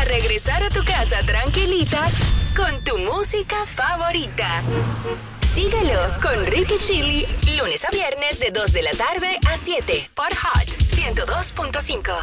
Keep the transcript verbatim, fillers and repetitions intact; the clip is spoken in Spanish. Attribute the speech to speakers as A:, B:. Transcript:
A: regresar a tu casa tranquilita con tu música favorita. Síguelo con Ricky Chili, lunes a viernes de dos de la tarde a siete por Hot ciento dos punto cinco.